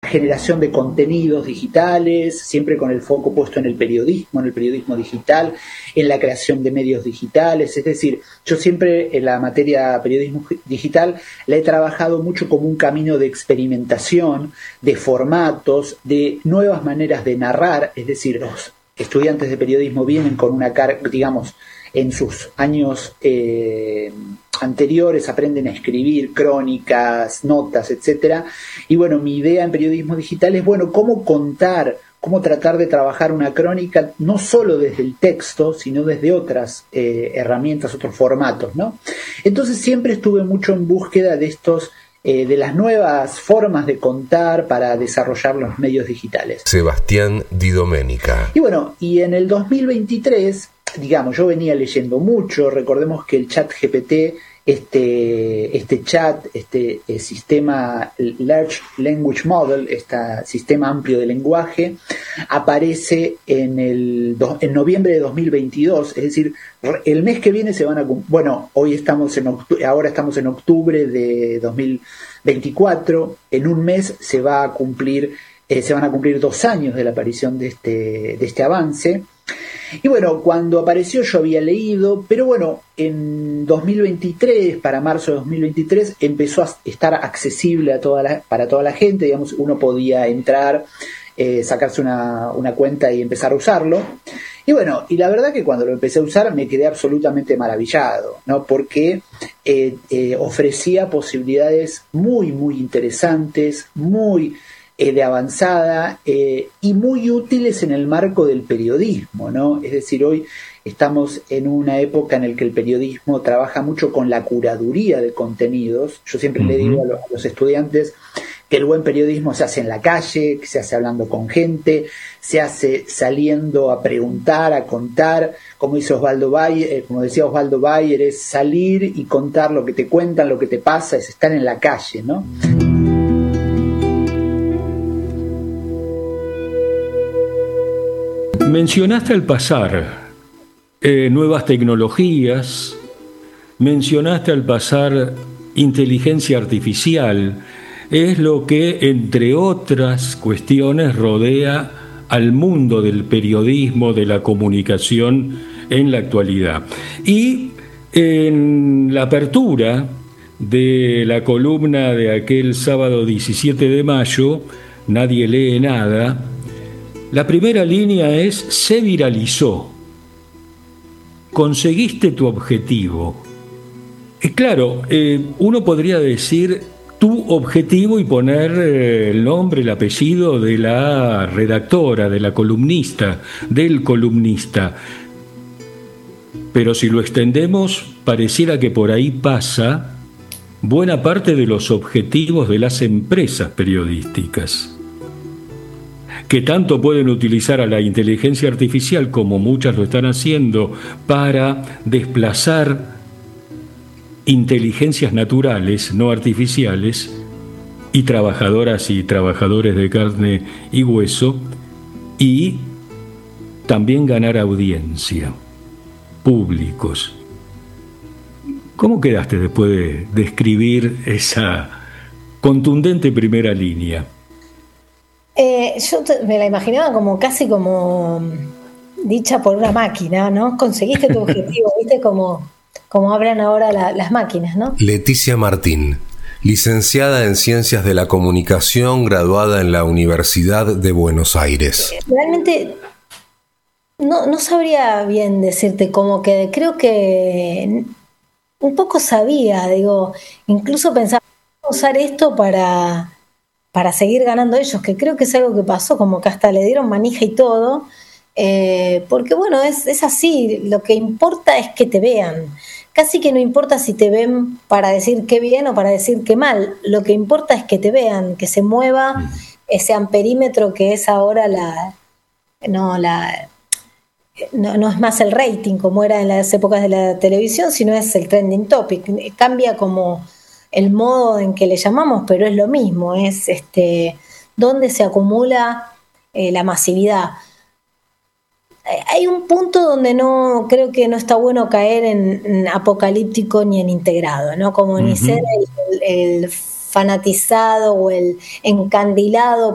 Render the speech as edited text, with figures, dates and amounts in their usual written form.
generación de contenidos digitales, siempre con el foco puesto en el periodismo digital, en la creación de medios digitales. Es decir, yo siempre en la materia periodismo digital la he trabajado mucho como un camino de experimentación, de formatos, de nuevas maneras de narrar. Es decir, los estudiantes de periodismo vienen con una carga, digamos, en sus años anteriores aprenden a escribir crónicas, notas, etcétera. Y bueno, mi idea en periodismo digital es, bueno, cómo tratar de trabajar una crónica no solo desde el texto, sino desde otras herramientas, otros formatos, ¿no? Entonces siempre estuve mucho en búsqueda de de las nuevas formas de contar para desarrollar los medios digitales. Sebastián Di Domenica. Y bueno, y en el 2023, digamos, yo venía leyendo mucho. Recordemos que el ChatGPT, este sistema Large Language Model, este sistema amplio de lenguaje, aparece en noviembre de 2022, es decir, el mes que viene se van a bueno, ahora estamos en octubre de 2024, en un mes se van a cumplir 2 años de la aparición de este avance. Y bueno, cuando apareció yo había leído, pero bueno, en 2023, para marzo de 2023, empezó a estar accesible para toda la gente. Digamos, uno podía entrar, sacarse una cuenta y empezar a usarlo. Y bueno, y la verdad que cuando lo empecé a usar me quedé absolutamente maravillado, ¿no? Porque ofrecía posibilidades muy, muy interesantes, muy de avanzada y muy útiles en el marco del periodismo, ¿no? Es decir, hoy estamos en una época en la que el periodismo trabaja mucho con la curaduría de contenidos. Yo siempre le digo a los estudiantes que el buen periodismo se hace en la calle, que se hace hablando con gente, se hace saliendo a preguntar, a contar, como decía Osvaldo Bayer, es salir y contar lo que te cuentan, lo que te pasa, es estar en la calle, ¿no? Mencionaste al pasar nuevas tecnologías, mencionaste al pasar inteligencia artificial, es lo que, entre otras cuestiones, rodea al mundo del periodismo, de la comunicación en la actualidad. Y en la apertura de la columna de aquel sábado 17 de mayo, Nadie lee nada, la primera línea es: se viralizó, conseguiste tu objetivo. Claro, uno podría decir tu objetivo y poner el nombre, el apellido de la redactora, de la columnista, del columnista. Pero si lo extendemos, pareciera que por ahí pasa buena parte de los objetivos de las empresas periodísticas, que tanto pueden utilizar a la inteligencia artificial, como muchas lo están haciendo, para desplazar inteligencias naturales, no artificiales, y trabajadoras y trabajadores de carne y hueso, y también ganar audiencia, públicos. ¿Cómo quedaste después de escribir esa contundente primera línea? Yo me la imaginaba casi como dicha por una máquina, ¿no? Conseguiste tu objetivo, ¿viste? Como hablan ahora las máquinas, ¿no? Leticia Martín, licenciada en Ciencias de la Comunicación, graduada en la Universidad de Buenos Aires. Realmente no sabría bien decirte cómo quedé. Creo que un poco sabía, incluso pensaba usar esto para seguir ganando ellos, que creo que es algo que pasó, como que hasta le dieron manija y todo, porque bueno, es así, lo que importa es que te vean. Casi que no importa si te ven para decir qué bien o para decir qué mal, lo que importa es que te vean, que se mueva ese amperímetro que es ahora no es más el rating como era en las épocas de la televisión, sino es el trending topic. Cambia como el modo en que le llamamos, pero es lo mismo, es donde se acumula la masividad. Hay un punto donde creo que no está bueno caer en apocalíptico ni en integrado, ¿no? Como ni ser el fanatizado o el encandilado